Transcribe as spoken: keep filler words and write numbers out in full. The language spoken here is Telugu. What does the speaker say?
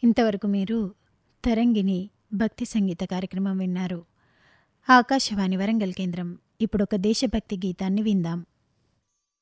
ఇంతవరకు మీరు తరంగిణి భక్తి సంగీత కార్యక్రమం విన్నారు. ఆకాశవాణి వరంగల్ కేంద్రం. ఇప్పుడొక దేశభక్తి గీతాన్ని విందాం.